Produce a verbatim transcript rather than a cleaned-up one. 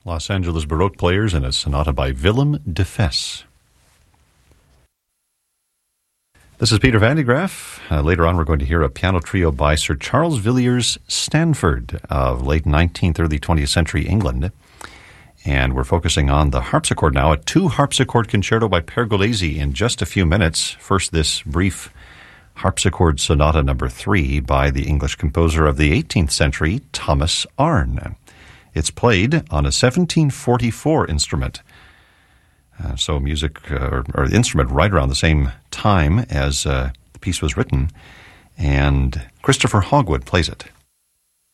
Los Angeles Baroque players in a sonata by Willem de Fes. This is Peter Van de Graaff. Uh, later on, we're going to hear a piano trio by Sir Charles Villiers Stanford of late nineteenth, early twentieth century England. And we're focusing on the harpsichord now, a two-harpsichord concerto by Pergolesi in just a few minutes. First, this brief harpsichord sonata number three by the English composer of the eighteenth century, Thomas Arne. It's played on a seventeen forty-four instrument. Uh, so music, uh, or, or the instrument right around the same time as uh, the piece was written, and Christopher Hogwood plays it.